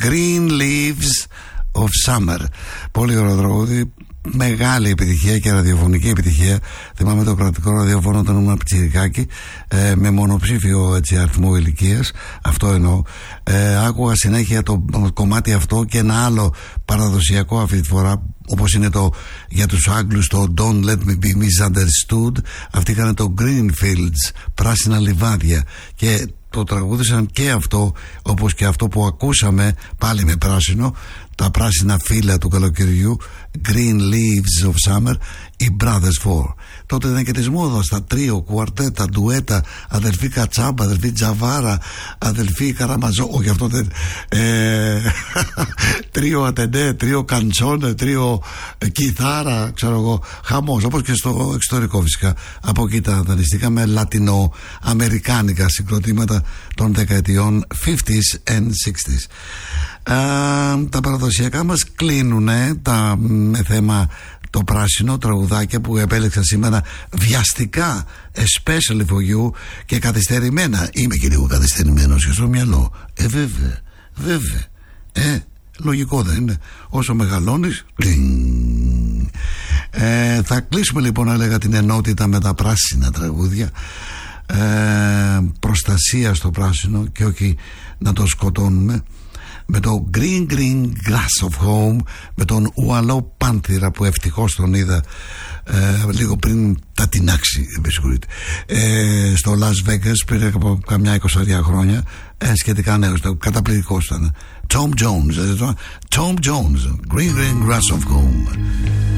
Green Leaves of Summer. Πολύ ωραίο τραγούδι, μεγάλη επιτυχία και ραδιοφωνική επιτυχία. Θυμάμαι το κρατικό ραδιοφωνό όταν ήμουν πιτσιρικάκι, με μονοψήφιο έτσι, αριθμό ηλικίας. Αυτό εννοώ. Άκουγα συνέχεια το κομμάτι αυτό και ένα άλλο παραδοσιακό αυτή τη φορά, όπως είναι το για τους Άγγλους το Don't Let Me Be Misunderstood. Αυτοί είχαν το Greenfields, πράσινα λιβάδια, και το τραγούδισαν και αυτό, όπως και αυτό που ακούσαμε, πάλι με πράσινο, τα πράσινα φύλλα του καλοκαιριού, Green Leaves of Summer, οι Brothers Four. Τότε ήταν και της μόδας τα τρίο, κουαρτέτα, ντουέτα, αδελφή Κατσάμπα, αδελφή Τζαβάρα, αδελφή Καραμαζό, όχι αυτό δεν, τρίο Ατεντέ, τρίο Καντσόνε, τρίο Κιθάρα, ξέρω εγώ, χαμός, όπως και στο εξωτερικό φυσικά. Από εκεί τα δανειστήκα με λατινοαμερικάνικα συγκροτήματα των δεκαετιών 50s and 60s. Τα παραδοσιακά μας κλείνουνε με θέμα το πράσινο, τραγουδάκια που επέλεξα σήμερα βιαστικά, especially for you, και καθυστερημένα. Είμαι και λίγο καθυστερημένος και στο μυαλό. Βέβαια. Λογικό δεν είναι? Όσο μεγαλώνεις, θα κλείσουμε λοιπόν, έλεγα, την ενότητα με τα πράσινα τραγούδια. Προστασία στο πράσινο και όχι να το σκοτώνουμε, με το Green Green Grass of Home, με τον Ουαλό Πάνθυρα που ευτυχώς τον είδα λίγο πριν τα τεινάξει, στο Las Vegas πριν από καμιά 20 χρόνια, σχετικά νέος, καταπληκτικός ήταν. Tom Jones, Green Green Grass of Home.